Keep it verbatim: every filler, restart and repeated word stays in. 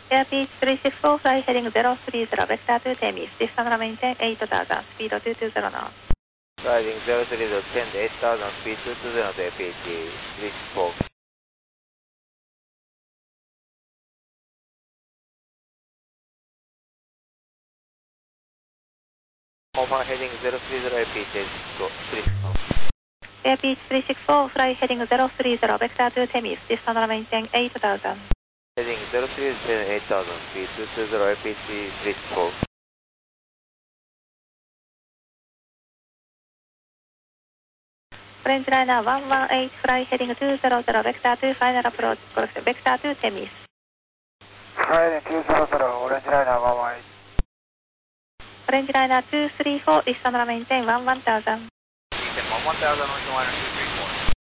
Airbus three six four, fly heading zero three zero, vector to Temis, distance maintain eight thousand, speed two two zero knots. Riding zero three zero, ten eight thousand, speed two two zero to A P H three six four. Over heading zero three zero, A P H three six four. Airbus three six four, fly heading zero three zero, vector to Temis, distance maintain eight thousand. Heading zero three zero, eight thousand, speed two two zero, A P H three six four. French liner one one eight, fly heading two zero zero, vector to final approach, cross vector to Temis. Friday two zero zero, Orange Liner one one eight. French liner two three four, distance maintain one one thousand. one one thousand, one one two three.